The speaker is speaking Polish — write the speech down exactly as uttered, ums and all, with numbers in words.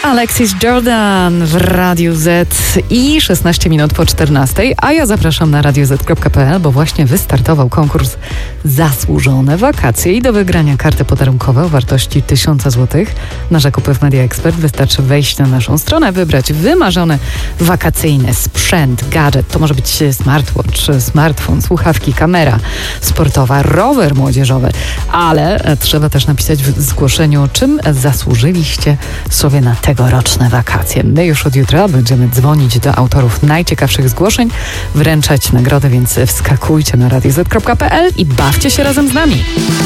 Alexis Jordan w Radiu Z i szesnaście minut po czternastej, a ja zapraszam na radio zet kropka pe el, bo właśnie wystartował konkurs Zasłużone wakacje i do wygrania karty podarunkowe o wartości tysiąc złotych na zakupy w Media Expert wystarczy wejść na naszą stronę, wybrać wymarzony wakacyjny sprzęt, gadżet. To może być smartwatch, smartfon, słuchawki, kamera sportowa, rower młodzieżowy, ale trzeba też napisać w zgłoszeniu, czym zasłużyliście sobie na tegoroczne wakacje. My już od jutra będziemy dzwonić do autorów najciekawszych zgłoszeń, wręczać nagrody, więc wskakujcie na radio zet kropka pe el i bawcie się razem z nami.